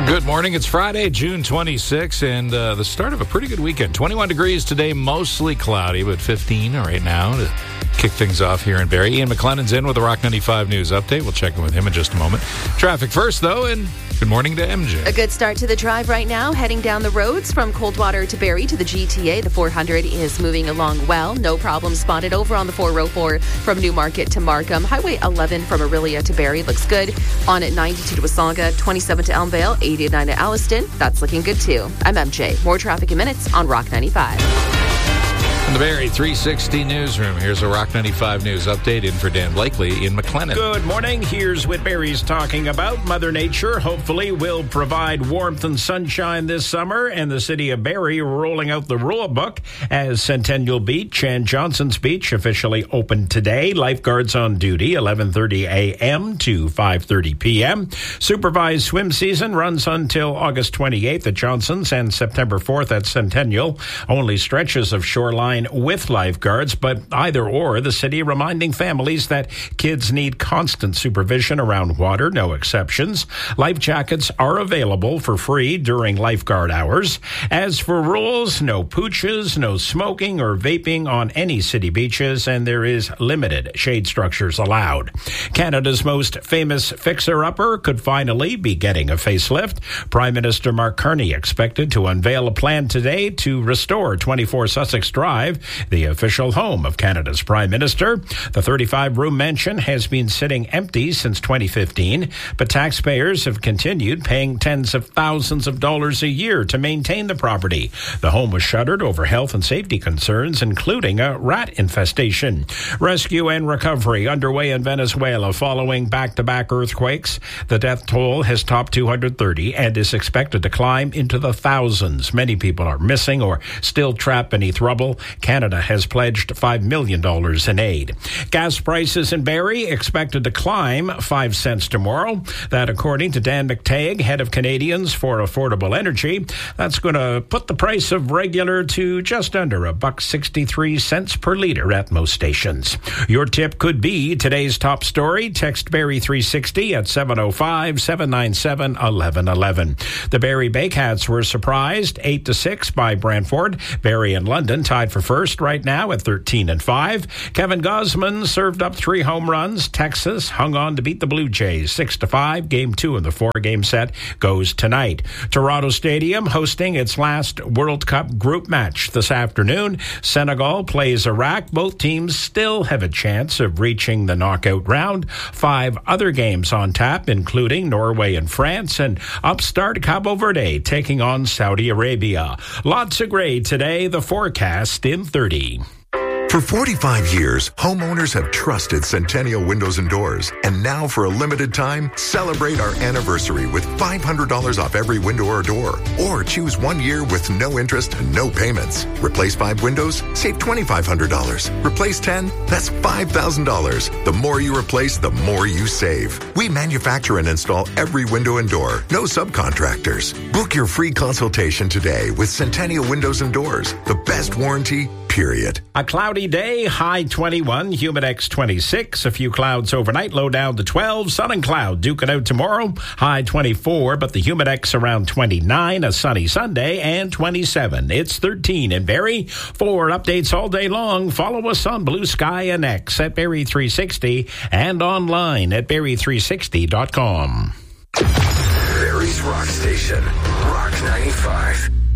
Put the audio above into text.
Good morning. It's Friday, June 26th, and the start of a pretty good weekend. 21 degrees today, mostly cloudy, but 15 right now to kick things off here in Barrie. Ian McLennan's in with the Rock 95 News Update. We'll check in with him in just a moment. Traffic first, though, and good morning to MJ. A good start to the drive right now, heading down the roads from Coldwater to Barrie to the GTA. The 400 is moving along well. No problem spotted over on the 404 from Newmarket to Markham. Highway 11 from Orillia to Barrie looks good. On at 92 to Wasaga, 27 to Elmvale, 89 to Alliston. That's looking good too. I'm MJ. More traffic in minutes on Rock 95. In the Barrie 360 newsroom, here's a Rock 95 News Update. In for Dan Blakely in McLennan. Good morning. Here's what Barrie's talking about. Mother Nature hopefully will provide warmth and sunshine this summer, and the city of Barrie rolling out the rule book as Centennial Beach and Johnson's Beach officially opened today. Lifeguards on duty 11:30 a.m. to 5:30 p.m. Supervised swim season runs until August 28th at Johnson's and September 4th at Centennial. Only stretches of shoreline with lifeguards, but either or, the city reminding families that kids need constant supervision around water, no exceptions. Life jackets are available for free during lifeguard hours. As for rules, no pooches, no smoking or vaping on any city beaches, and there is limited shade structures allowed. Canada's most famous fixer-upper could finally be getting a facelift. Prime Minister Mark Carney expected to unveil a plan today to restore 24 Sussex Drive, the official home of Canada's Prime Minister. The 35-room mansion has been sitting empty since 2015, but taxpayers have continued paying tens of thousands of dollars a year to maintain the property. The home was shuttered over health and safety concerns, including a rat infestation. Rescue and recovery underway in Venezuela following back-to-back earthquakes. The death toll has topped 230 and is expected to climb into the thousands. Many people are missing or still trapped beneath rubble. Canada has pledged $5 million in aid. Gas prices in Barrie expected to climb 5 cents tomorrow. That, according to Dan McTagg, head of Canadians for Affordable Energy, that's going to put the price of regular to just under $1.63 per liter at most stations. Your tip could be today's top story. Text Barrie 360 at 705-797-1111. The Barrie Bakehats were surprised 8-6 by Brantford. Barrie and London tied for first right now at 13-5. Kevin Gausman served up 3 home runs. Texas hung on to beat the Blue Jays 6-5. Game 2 in the 4-game set goes tonight. Toronto Stadium hosting its last World Cup group match this afternoon. Senegal plays Iraq. Both teams still have a chance of reaching the knockout round. 5 other games on tap, including Norway and France, and upstart Cabo Verde taking on Saudi Arabia. Lots of gray today. The forecast in 30. For 45 years, homeowners have trusted Centennial Windows and Doors. And now, for a limited time, celebrate our anniversary with $500 off every window or door. Or choose 1 year with no interest and no payments. Replace 5 windows, save $2,500. Replace 10, that's $5,000. The more you replace, the more you save. We manufacture and install every window and door. No subcontractors. Book your free consultation today with Centennial Windows and Doors. The best warranty, period. A cloudy day, high 21, Humidex 26. A few clouds overnight, low down to 12. Sun and cloud duking out tomorrow, high 24, but the Humidex around 29. A sunny Sunday and 27. It's 13 in Barrie. For updates all day long, follow us on Blue Sky and X at Barrie 360 and online at Barrie360.com. Barrie's Rock Station, Rock 95.